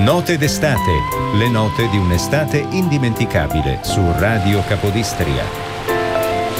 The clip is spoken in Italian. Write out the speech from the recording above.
Note d'estate, le note di un'estate indimenticabile su Radio Capodistria.